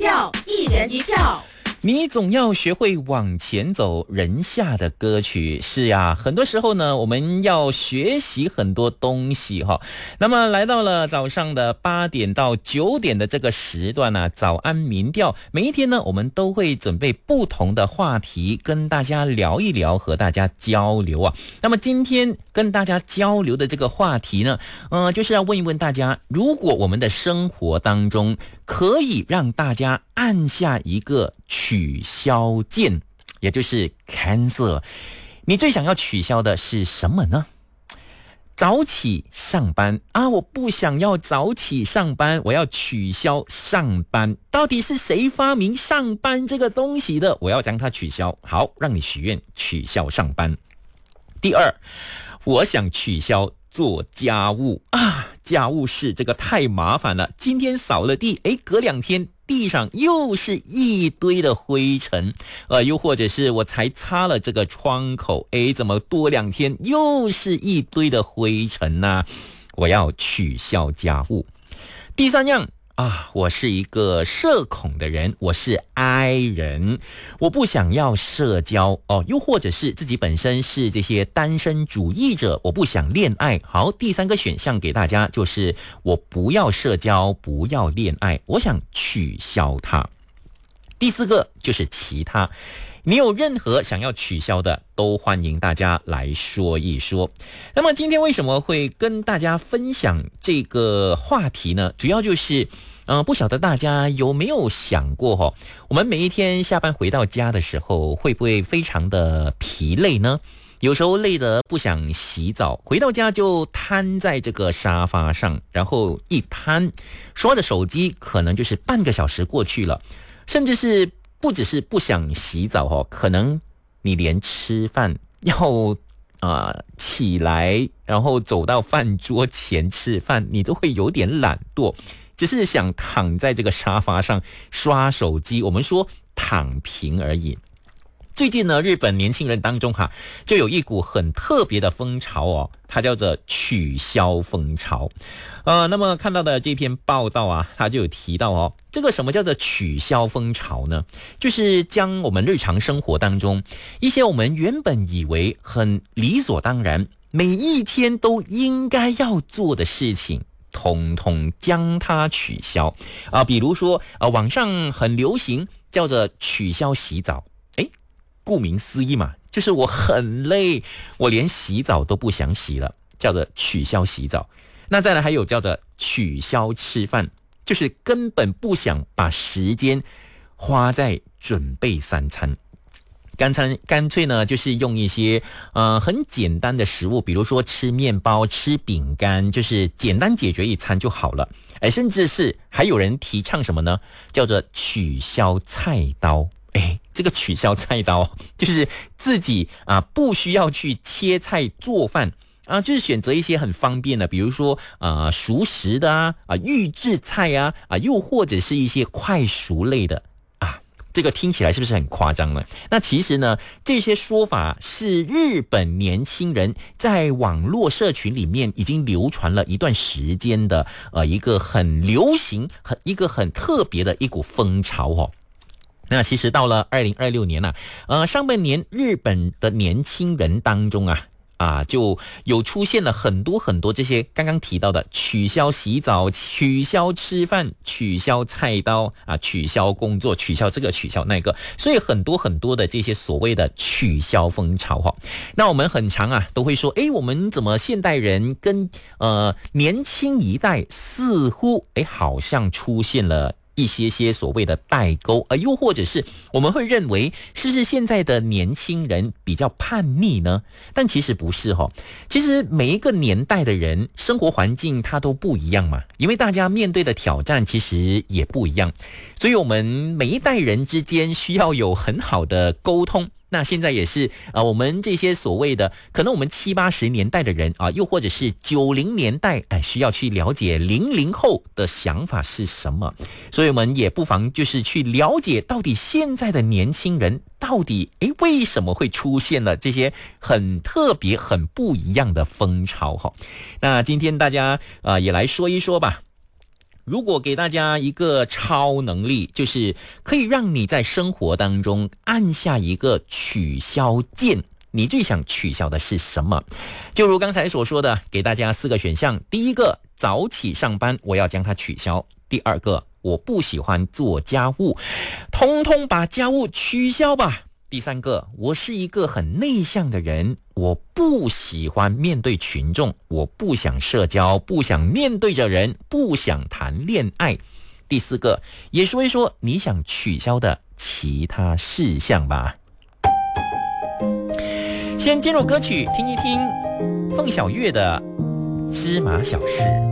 调，一人一票。 你总要学会往前走，人下的歌曲是呀，很多时候呢，我们要学习很多东西哈。那么来到了早上的8点到9点的这个时段呢，早安民调，每一天呢，我们都会准备不同的话题跟大家聊一聊，和大家交流啊。那么今天跟大家交流的这个话题呢，就是要问一问大家，如果我们的生活当中可以让大家按下一个取消键，也就是 cancel， 你最想要取消的是什么呢？早起上班啊，我不想要早起上班，我要取消上班。到底是谁发明上班这个东西的？我要将它取消。好，让你许愿取消上班。第二，我想取消做家务啊，家务事这个太麻烦了。今天扫了地，隔2天地上又是一堆的灰尘，又或者是我才擦了这个窗口，怎么多2天又是一堆的灰尘呢？我要取消家务。第三样啊，我是一个社恐的人，我是 I 人，我不想要社交哦，又或者是自己本身是这些单身主义者，我不想恋爱。好，第3个选项给大家就是我不要社交，不要恋爱，我想取消它。第4个就是其他。你有任何想要取消的，都欢迎大家来说一说。那么今天为什么会跟大家分享这个话题呢？主要就是不晓得大家有没有想过我们每一天下班回到家的时候，会不会非常的疲累呢？有时候累得不想洗澡，回到家就瘫在这个沙发上，然后一瘫，刷着手机，可能就是半个小时过去了，甚至是不只是不想洗澡可能你连吃饭要起来，然后走到饭桌前吃饭，你都会有点懒惰，只是想躺在这个沙发上刷手机，我们说躺平而已。最近呢，日本年轻人当中就有一股很特别的风潮它叫做取消风潮。那么看到的这篇报道它就有提到这个什么叫做取消风潮呢？就是将我们日常生活当中一些我们原本以为很理所当然，每一天都应该要做的事情，统统将它取消比如说网上很流行叫做取消洗澡。顾名思义嘛，就是我很累，我连洗澡都不想洗了，叫做取消洗澡。那再来还有叫做取消吃饭，就是根本不想把时间花在准备3餐，干脆呢就是用一些很简单的食物，比如说吃面包、吃饼干，就是简单解决一餐就好了。甚至是还有人提倡什么呢？叫做取消菜刀。这个取消菜刀就是自己不需要去切菜做饭就是选择一些很方便的，比如说熟食的预制菜又或者是一些快熟类的这个听起来是不是很夸张呢？那其实呢，这些说法是日本年轻人在网络社群里面已经流传了一段时间的一个很流行、一个很特别的一股风潮那其实到了2026年上半年日本的年轻人当中就有出现了很多这些刚刚提到的取消洗澡、取消吃饭、取消菜刀取消工作、取消这个取消那个，所以很多的这些所谓的取消风潮那我们很常都会说我们怎么现代人跟年轻一代似乎好像出现了一些所谓的代沟又或者是我们会认为是不是现在的年轻人比较叛逆呢？但其实不是其实每一个年代的人生活环境它都不一样嘛，因为大家面对的挑战其实也不一样，所以我们每一代人之间需要有很好的沟通。那现在也是我们这些所谓的可能我们70、80年代的人又或者是90年代需要去了解00后的想法是什么，所以我们也不妨就是去了解到底现在的年轻人到底为什么会出现了这些很特别很不一样的风潮那今天大家也来说一说吧。 如果给大家一个超能力，就是可以让你在生活当中按下一个取消键，你最想取消的是什么？就如刚才所说的，给大家4个选项。第一个，早起上班，我要将它取消。第二个，我不喜欢做家务，通通把家务取消吧。第三个，我是一个很内向的人，我不喜欢面对群众，我不想社交，不想面对着人，不想谈恋爱。第四个，也说一说你想取消的其他事项吧。先进入歌曲听一听凤小岳的《芝麻小事》。